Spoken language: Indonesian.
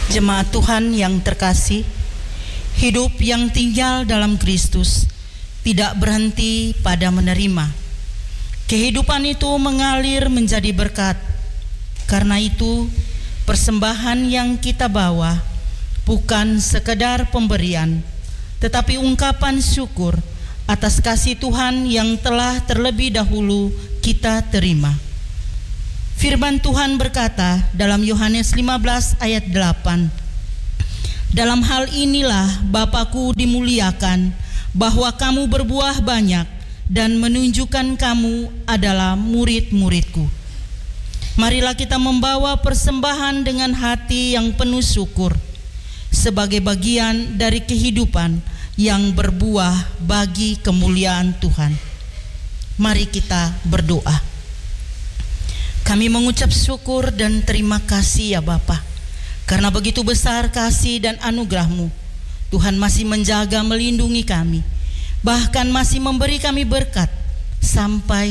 Jemaat Tuhan yang terkasih, hidup yang tinggal dalam Kristus tidak berhenti pada menerima. Kehidupan itu mengalir menjadi berkat. Karena itu, persembahan yang kita bawa bukan sekedar pemberian, tetapi ungkapan syukur atas kasih Tuhan yang telah terlebih dahulu kita terima. Firman Tuhan berkata dalam Yohanes 15 ayat 8, "Dalam hal inilah Bapa-Ku dimuliakan, bahwa kamu berbuah banyak dan menunjukkan kamu adalah murid-murid-Ku." Marilah kita membawa persembahan dengan hati yang penuh syukur sebagai bagian dari kehidupan yang berbuah bagi kemuliaan Tuhan. Mari kita berdoa. Kami mengucap syukur dan terima kasih ya Bapa, karena begitu besar kasih dan anugerah-Mu. Tuhan masih menjaga, melindungi kami, bahkan masih memberi kami berkat sampai